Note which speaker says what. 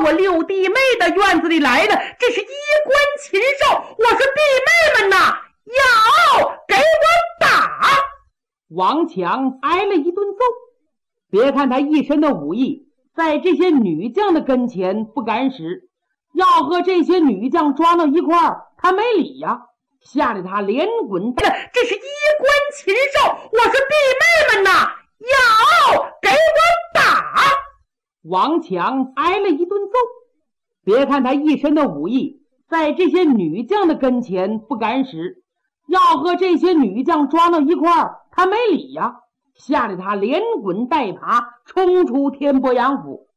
Speaker 1: 我六弟妹的院子里来了，这是衣冠禽兽，我说弟妹们呐，要给我打！
Speaker 2: 王强挨了一顿揍。别看他一身的武艺，在这些女将的跟前不敢使，要和这些女将抓到一块儿，他没理呀，吓得他连滚带
Speaker 1: 这是衣冠禽兽，我说弟妹们呐，要给我打！
Speaker 2: 王强挨了一顿揍。别看他一身的武艺，在这些女将的跟前不敢使，要和这些女将抓到一块儿，他没理呀，吓得他连滚带爬冲出天波阳府。